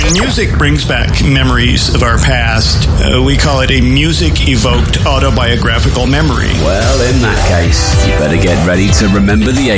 When music brings back memories of our past, we call it a music-evoked autobiographical memory. Well, in that case, you better get ready to remember the